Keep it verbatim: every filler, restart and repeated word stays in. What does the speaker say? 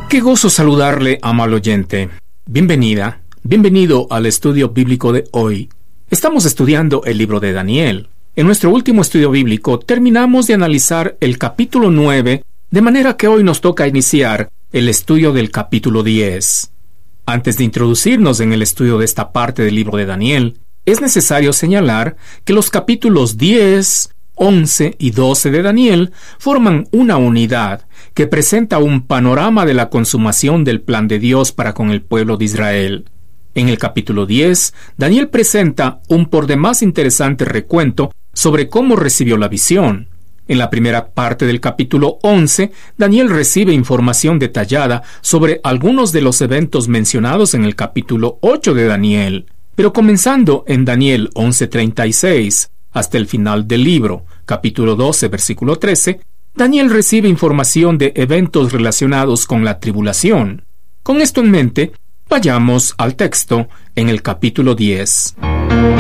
Qué gozo saludarle, amable oyente. Bienvenida, bienvenido al estudio bíblico de hoy. Estamos estudiando el libro de Daniel. En nuestro último estudio bíblico terminamos de analizar el capítulo nueve, de manera que hoy nos toca iniciar el estudio del capítulo diez. Antes de introducirnos en el estudio de esta parte del libro de Daniel, es necesario señalar que los capítulos diez, once y doce de Daniel forman una unidad que presenta un panorama de la consumación del plan de Dios para con el pueblo de Israel. En el capítulo diez, Daniel presenta un por demás interesante recuento sobre cómo recibió la visión. En la primera parte del capítulo once, Daniel recibe información detallada sobre algunos de los eventos mencionados en el capítulo ocho de Daniel. Pero comenzando en Daniel once treinta y seis hasta el final del libro, capítulo doce, versículo trece, Daniel recibe información de eventos relacionados con la tribulación. Con esto en mente, vayamos al texto en el capítulo diez.